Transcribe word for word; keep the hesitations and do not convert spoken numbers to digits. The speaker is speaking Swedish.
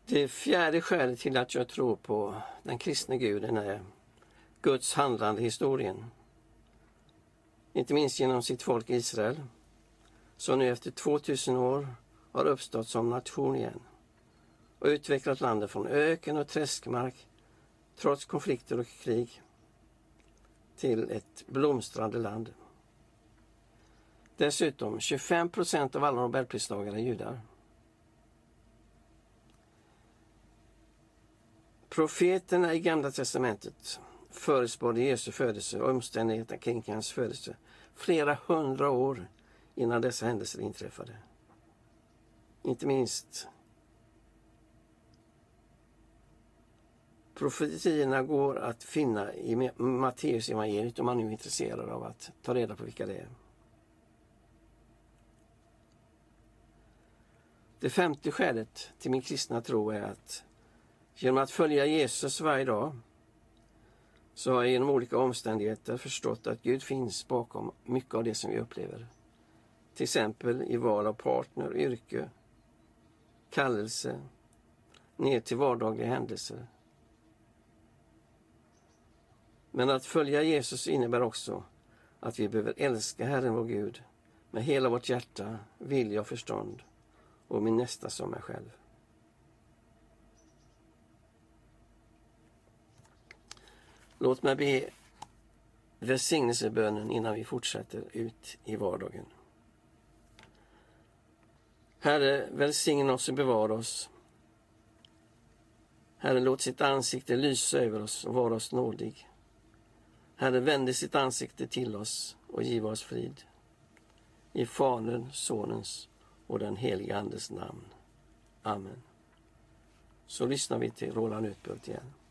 Det fjärde skälet till att jag tror på den kristna guden är Guds handlande i historien. Inte minst genom sitt folk Israel, som nu efter tvåtusen år har uppstått som nation igen och utvecklat landet från öken och träskmark trots konflikter och krig till ett blomstrande land. Dessutom tjugofem procent av alla nobelpristagare är judar. Profeterna i Gamla testamentet förutspådde Jesu födelse och omständigheterna kring hans födelse flera hundra år innan dessa händelser inträffade. Inte minst profetierna går att finna i Matteus evangeliet om man nu är intresserad av att ta reda på vilka det är. Det femte skälet till min kristna tro är att genom att följa Jesus varje dag så har jag genom olika omständigheter förstått att Gud finns bakom mycket av det som vi upplever. Till exempel i val av partner, yrke, kallelse, ner till vardagliga händelser. Men att följa Jesus innebär också att vi behöver älska Herren vår Gud med hela vårt hjärta, vilja och förstånd och min nästa som mig själv. Låt mig be välsignelsebönen innan vi fortsätter ut i vardagen. Herre, välsigna oss och bevara oss. Herre, låt sitt ansikte lysa över oss och vara oss nådig. Herre, vände sitt ansikte till oss och giv oss frid. I Faderns, Sonens och den heliga Andes namn. Amen. Så lyssnar vi till Roland Utbult igen.